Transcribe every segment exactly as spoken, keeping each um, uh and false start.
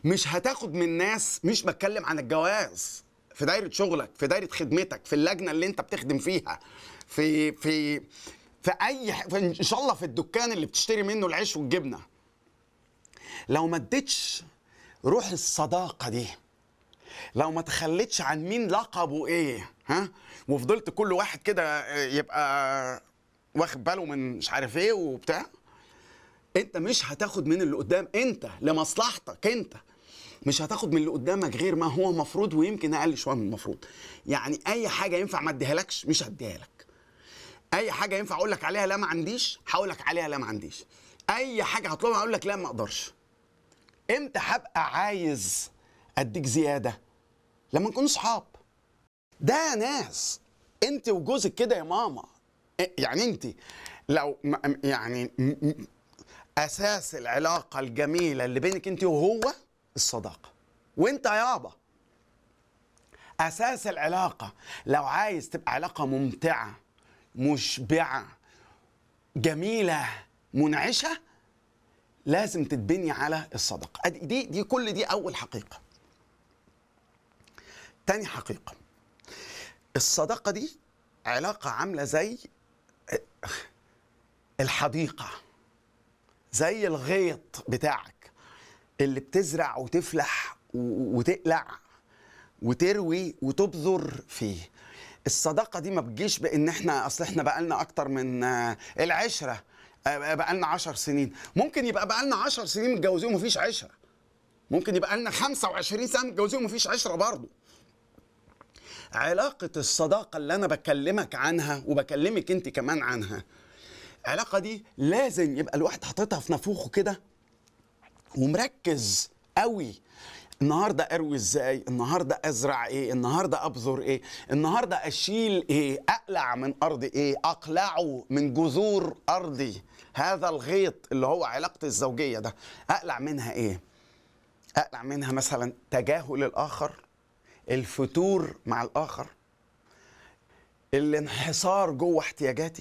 مش هتاخد من ناس، مش بتكلم عن الجواز، في دايره شغلك، في دايره خدمتك، في اللجنه اللي انت بتخدم فيها، في في في اي في ان شاء الله في الدكان اللي بتشتري منه العيش والجبنه. لو ما اديتش روح الصداقه دي، لو ما تخليتش عن مين لقبه ايه، ها، وفضلت كل واحد كده يبقى واخد باله من مش عارف ايه وبتاع، انت مش هتاخد من اللي قدام، انت لمصلحتك انت مش هتاخد من اللي قدامك غير ما هو مفروض، ويمكن اقل شويه من المفروض. يعني اي حاجه ينفع ما اديهالكش مش هديها لك، اي حاجه ينفع اقول لك عليها لا ما عنديش هقول لك عليها لا ما عنديش، اي حاجه هطلبها اقول لك لا ما اقدرش. امتى هبقى عايز اديك زياده؟ لما نكون صحاب. ده ناس انت وجوزك كده يا ماما، يعني انت لو يعني اساس العلاقه الجميله اللي بينك انت وهو الصداقه، وانت يابا اساس العلاقه لو عايز تبقى علاقه ممتعه مشبعه جميله منعشه لازم تتبني على الصداقه. دي دي كل دي اول حقيقه. تاني حقيقه، الصداقه دي علاقه عامله زي الحديقه، زي الغيط بتاعك اللي بتزرع وتفلح وتقلع وتروي وتبذر فيه. الصداقة دي ما بتجيش بان احنا اصل احنا بقالنا اكتر من العشرة، بقالنا عشر سنين. ممكن يبقى بقالنا عشر سنين متجوزين ومفيش عشرة، ممكن يبقى لنا خمسة وعشرين سنة متجوزين ومفيش عشرة برضه. علاقة الصداقة اللي انا بكلمك عنها وبكلمك انت كمان عنها، العلاقة دي لازم يبقى الواحد حاططها في نافوخه كده ومركز قوي. النهارده اروي ازاي، النهارده ازرع ايه، النهارده ابذر ايه، النهارده اشيل ايه، اقلع من ارضي ايه، اقلعه من جذور ارضي. هذا الغيط اللي هو علاقتي الزوجيه ده اقلع منها ايه؟ اقلع منها مثلا تجاهل الاخر، الفتور مع الاخر، الانحصار جوه احتياجاتي.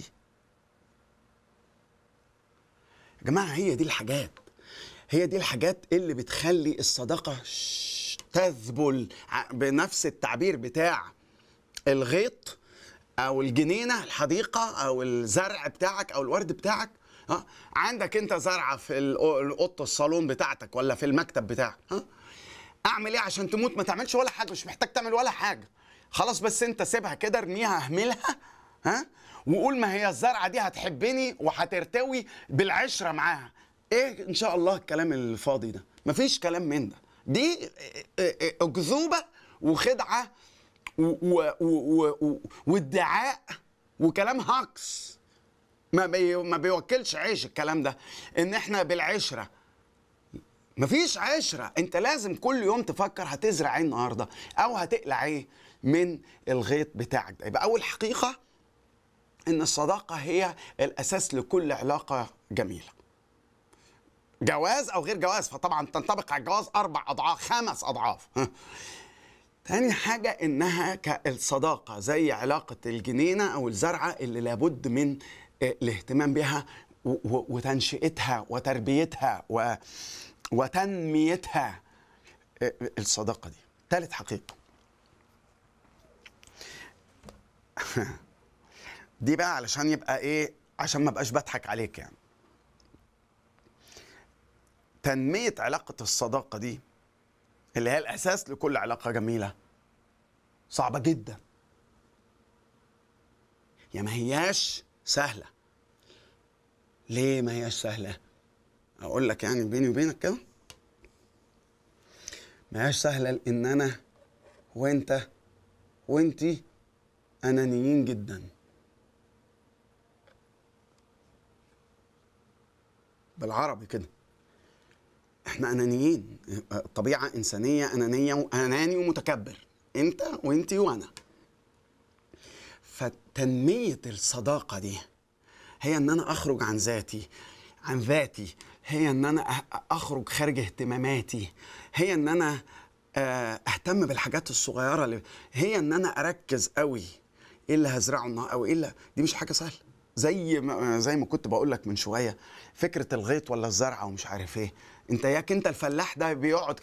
يا جماعه هي دي الحاجات، هي دي الحاجات اللي بتخلي الصداقة تذبل بنفس التعبير بتاع الغيط أو الجنينة، الحديقة أو الزرع بتاعك أو الورد بتاعك. ها، عندك أنت زرعة في أوضة الصالون بتاعتك ولا في المكتب بتاعك، ها، أعمل إيه عشان تموت؟ ما تعملش ولا حاجة، مش محتاج تعمل ولا حاجة خلاص، بس أنت سيبها كده، ارميها اهملها، ها، وقول ما هي الزرعة دي هتحبني وهترتوي بالعشرة معاها. ايه ان شاء الله الكلام الفاضي ده؟ مفيش كلام من ده، دي اكذوبه وخدعه وادعاء وكلام هاكس، ما بي ما بيوكلش عيش الكلام ده، ان احنا بالعشره. مفيش عشره، انت لازم كل يوم تفكر هتزرع ايه النهارده او هتقلع ايه من الغيط بتاعك ده. يبقى اول حقيقه ان الصداقه هي الاساس لكل علاقه جميله، جواز او غير جواز، فطبعا تنطبق على الجواز اربع اضعاف خمس اضعاف. تاني حاجه انها كالصداقه زي علاقه الجنينه او الزرعه اللي لابد من الاهتمام بها وتنشئتها وتربيتها وتنميتها، الصداقه دي. ثالث حقيقه دي بقى علشان يبقى ايه، عشان ما بقاش بضحك عليك يعني، تنمية علاقة الصداقة دي اللي هي الأساس لكل علاقة جميلة صعبة جدا، يا ما هياش سهلة. ليه ما هياش سهلة؟ أقول لك يعني بيني وبينك كده، ما هياش سهلة لأن أنا وأنت وأنتي أنانيين جدا، بالعربي كده احنا انانيين، طبيعه انسانيه انانيه واناني ومتكبر، انت وانتي وانا. فتنميه الصداقه دي هي ان انا اخرج عن ذاتي عن ذاتي هي ان انا اخرج خارج اهتماماتي، هي ان انا اهتم بالحاجات الصغيره، اللي هي ان انا اركز قوي ايه اللي هزرعه النهارده او ايه اللي، دي مش حاجه سهله. زي ما زي ما كنت بقول لك من شويه، فكره الغيط ولا الزرعه ومش عارف ايه، انت ياك انت الفلاح ده بيقعد